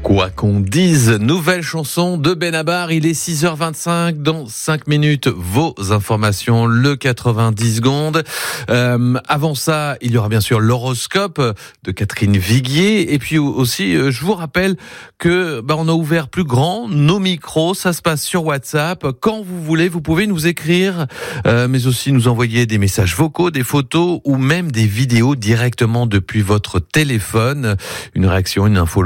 Quoi qu'on dise, nouvelle chanson de Benabar, il est 6h25, dans 5 minutes, vos informations, le 90 secondes. Avant ça, il y aura bien sûr l'horoscope de Catherine Viguier. Et puis aussi, je vous rappelle que on a ouvert plus grand nos micros, ça se passe sur WhatsApp. Quand vous voulez, vous pouvez nous écrire, mais aussi nous envoyer des messages vocaux, des photos ou même des vidéos directement depuis votre téléphone. Une réaction, une info